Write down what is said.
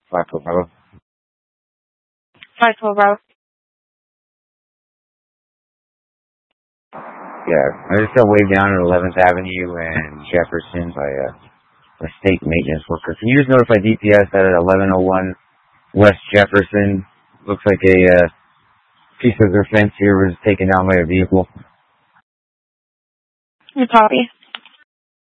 512. 512. Yeah, I just got waved down at 11th Avenue and Jefferson by a state maintenance worker. Can you just notify DPS that at 1101 West Jefferson, looks like a piece of their fence here was taken down by a vehicle? You copy?